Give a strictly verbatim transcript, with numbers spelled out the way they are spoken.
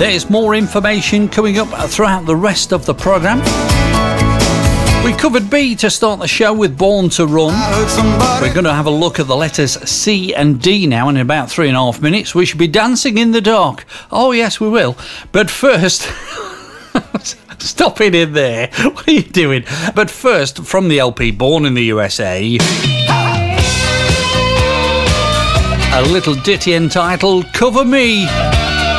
There's more information coming up throughout the rest of the programme. We covered B to start the show with Born to Run. We're going to have a look at the letters C and D now in about three and a half minutes. We should be dancing in the dark. Oh, yes, we will. But first... Stop it in there. What are you doing? But first, from the L P Born in the U S A... a little ditty entitled Cover Me.